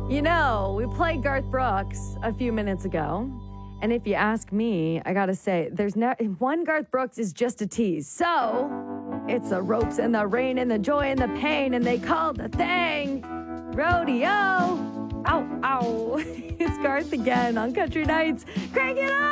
You know, we played Garth Brooks a few minutes ago. And if you ask me, I got to say, one Garth Brooks is just a tease. So it's the ropes and the rain and the joy and the pain. And they call the thing rodeo. Ow, ow. It's Garth again on Country Nights. Crank it up.